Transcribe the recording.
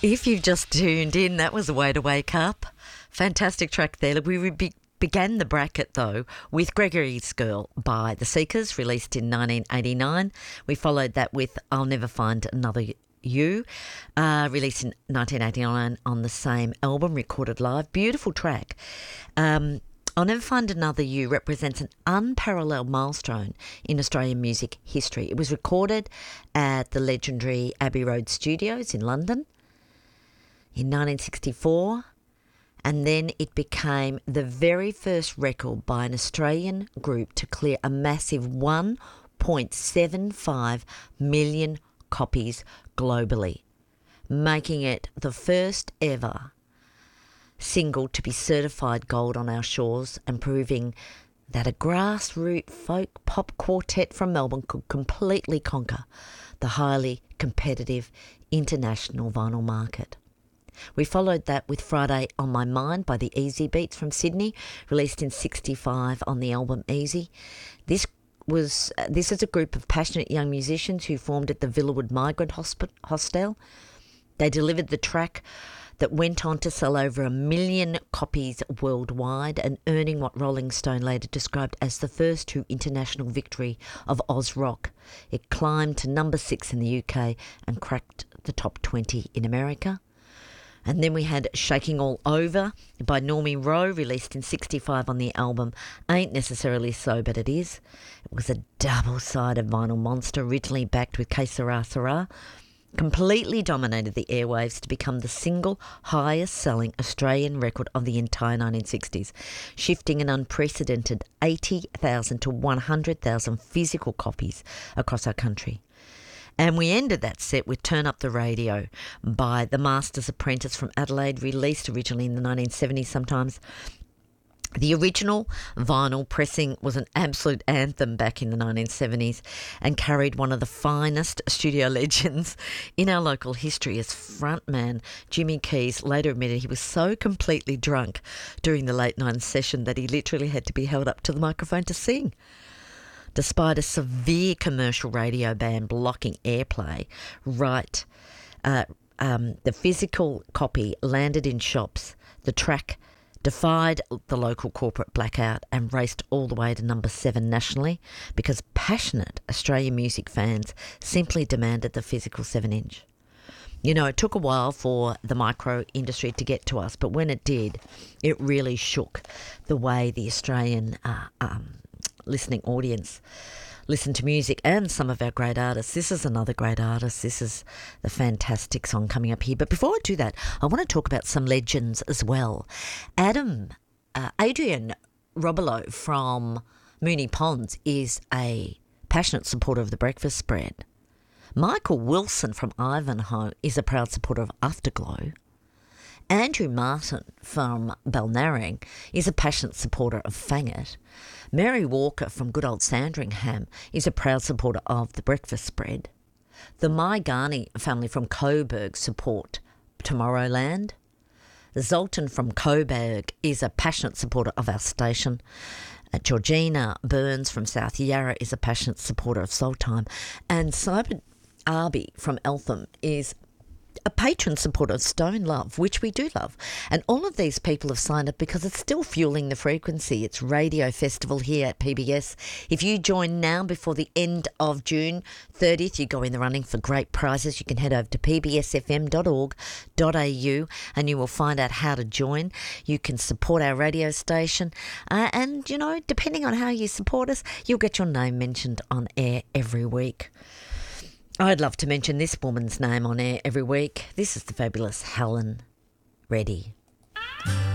If you've just tuned in, that was a way to wake up. Fantastic track there. Began the bracket, though, with Gregory's Girl by The Seekers, released in 1989. We followed that with I'll Never Find Another You, released in 1989 on the same album, recorded live. Beautiful track. I'll Never Find Another You represents an unparalleled milestone in Australian music history. It was recorded at the legendary Abbey Road Studios in London in 1964, and then it became the very first record by an Australian group to clear a massive 1.75 million copies globally, making it the first ever single to be certified gold on our shores and proving that a grassroots folk pop quartet from Melbourne could completely conquer the highly competitive international vinyl market. We followed that with Friday on My Mind by the Easy Beats from Sydney, released in 1965 on the album Easy. This is a group of passionate young musicians who formed at the Villawood Migrant Hostel. They delivered the track that went on to sell over 1 million copies worldwide and earning what Rolling Stone later described as the first true international victory of Oz rock. It climbed to number 6 in the UK and cracked the top 20 in America. And then we had Shaking All Over by Normie Rowe, released in 1965 on the album Ain't Necessarily So, But It Is. It was a double-sided vinyl monster, originally backed with Que Sera Sera. Completely dominated the airwaves to become the single highest-selling Australian record of the entire 1960s, shifting an unprecedented 80,000 to 100,000 physical copies across our country. And we ended that set with Turn Up the Radio by The Master's Apprentice from Adelaide, released originally in the 1970s sometimes. The original vinyl pressing was an absolute anthem back in the 1970s and carried one of the finest studio legends in our local history as frontman Jimmy Keys later admitted he was so completely drunk during the late night session that he literally had to be held up to the microphone to sing. Despite a severe commercial radio ban blocking airplay, the physical copy landed in shops. The track defied the local corporate blackout and raced all the way to number 7 nationally because passionate Australian music fans simply demanded the physical 7-inch. You know, it took a while for the micro industry to get to us, but when it did, it really shook the way the Australian listening audience listen to music and some of our great artists. This is another great artist. This is the fantastic song coming up here. But before I do that, I want to talk about some legends as well. Adrian Robilo from Moonee Ponds is a passionate supporter of the breakfast spread. Michael Wilson from Ivanhoe is a proud supporter of Afterglow. Andrew Martin from Balnarring is a passionate supporter of Fangit. Mary Walker from good old Sandringham is a proud supporter of the breakfast spread. The Mai Ghani family from Coburg support Tomorrowland. Zoltan from Coburg is a passionate supporter of our station. Georgina Burns from South Yarra is a passionate supporter of Soul Time. And Simon Arby from Eltham is a patron supporter of Stone Love, which we do love. And all of these people have signed up because it's still fueling the frequency. It's Radio Festival here at PBS. If you join now before the end of June 30th, you go in the running for great prizes. You can head over to pbsfm.org.au and you will find out how to join. You can support our radio station. And, you know, depending on how you support us, you'll get your name mentioned on air every week. I'd love to mention this woman's name on air every week. This is the fabulous Helen Reddy.